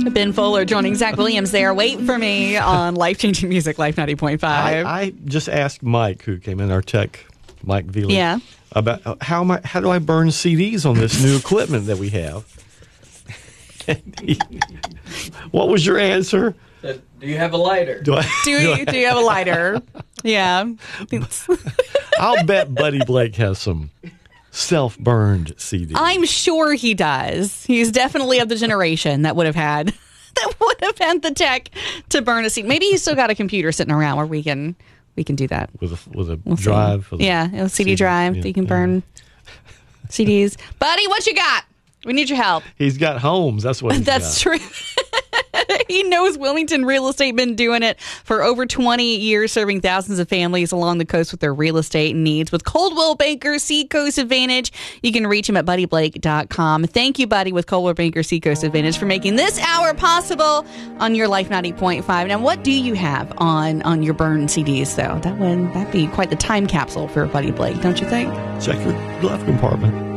Ben Fuller joining Zach Williams there. Wait for me on Life Changing Music, Life 90.5. I just asked Mike, who came in, our tech, Mike Veely, Yeah. about how do I burn CDs on this new equipment that we have? What was your answer? Do you have a lighter? Do you have a lighter? Yeah. I'll bet Buddy Blake has some self-burned CDs. I'm sure he does. He's definitely of the generation that would have had the tech to burn a CD. Maybe he's still got a computer sitting around where we can do that with a drive. A CD drive that you can burn CDs. Buddy, what you got? We need your help. He's got homes. That's what he's That's got. true. He knows Wilmington real estate, been doing it for over 20 years, serving thousands of families along the coast with their real estate needs. With Coldwell Banker Seacoast Advantage, you can reach him at buddyblake.com. Thank you, Buddy, with Coldwell Banker Seacoast Advantage, for making this hour possible on your Life 90.5. Now, what do you have on your burn CDs, though? That'd be quite the time capsule for Buddy Blake, don't you think? Check your glove compartment.